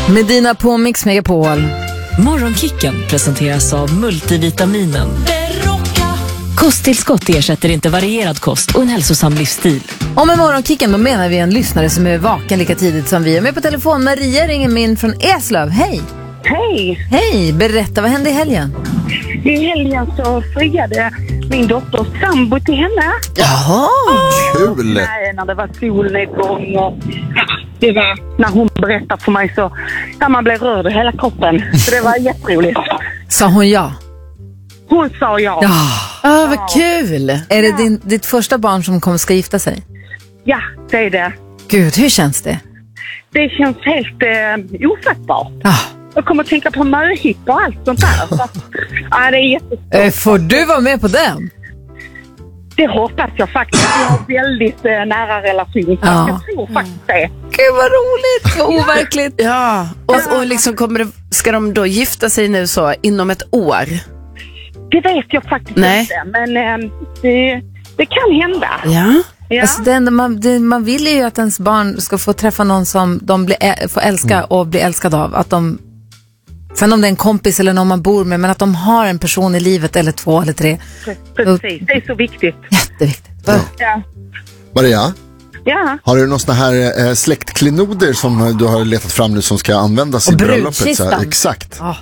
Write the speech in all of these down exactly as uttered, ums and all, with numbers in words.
Medina på Mix Megapol. Morgonkicken presenteras av multivitaminen. Kosttillskott ersätter inte varierad kost och en hälsosam livsstil. Och med Morgonkicken då menar vi en lyssnare som är vaken lika tidigt som vi. är med på telefon. Maria ringer min från Eslöv. Hej! Hej! Hej! Berätta, vad hände i helgen? I helgen så friade min dotters sambo till henne. Jaha! Kul! Nej, när det var solnedgång och det var när hon berättade för mig så där man blev rörd i hela kroppen. Så det var jätteroligt. Sa hon ja? Hon sa ja. Ja! Ah, vad kul! Är det din, ditt första barn som kommer ska gifta sig? Ja, det är det. Gud, hur känns det? Det känns helt eh, ofattbart. Ja. Jag kommer att tänka på möhipp och allt sånt där. Så, ja, det är jättestort. Äh, får du vara med på den? Det hoppas jag faktiskt. Vi har väldigt eh, nära relation. Ja. Jag tror faktiskt det. Gud, vad roligt! Vad overkligt! Ja, och, och liksom kommer det, ska de då gifta sig nu så inom ett år? Det vet jag faktiskt Nej. inte. Men eh, det, det kan hända. Ja. Ja. Alltså, det enda man, det, man vill ju att ens barn ska få träffa någon som de blir, ä, får älska Mm. och bli älskad av. Att de, sen om det är en kompis eller någon man bor med, men att de har en person i livet eller två eller tre. Precis, det är så viktigt. Jätteviktigt. Ja. Ja. Maria, Ja. har du någon sån här eh, släktklenoder som du har letat fram nu som ska användas Och i bröllopet? Så här, brudkistan. exakt. Ja.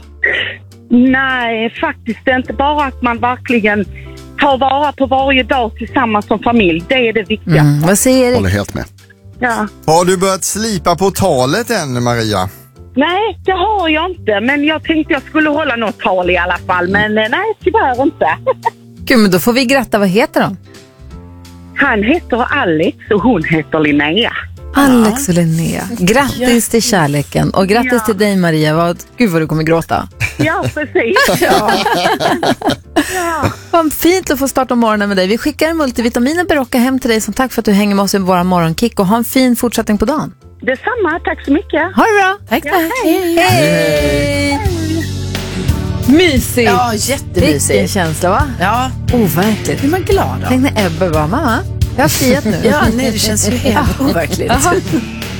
Nej, faktiskt inte. Bara att man verkligen tar vara på varje dag tillsammans som familj. Det är det viktiga. Mm, vad säger Erik? Håller helt med. Ja. Har du börjat slipa på talet än, Maria? Nej, det har jag inte. Men jag tänkte jag skulle hålla något tal i alla fall. Men eh, nej, tyvärr inte. Gud, men då får vi gratta. Vad heter de? Han heter Alex och hon heter Linnea. Alex och Linnea. Grattis till kärleken. Och grattis Ja. till dig, Maria. Vad, gud vad du kommer gråta. Ja, precis. Ja. Ja. Vad fint att få starta morgonen med dig. Vi skickar en multivitaminer Berocca hem till dig som tack för att du hänger med oss i våra morgonkick. Och ha en fin fortsättning på dagen. Detsamma, tack så mycket. Ha det bra. Tack, Ja, tack. hej. Hej! Mysigt. Ja, Vilken jättemysigt. känsla, va? Ja, Overkligt. blir man glad av. Tänk när Ebbe bara, mamma, jag har friat nu. Ja, nej, det känns ju helt overkligt. Jaha.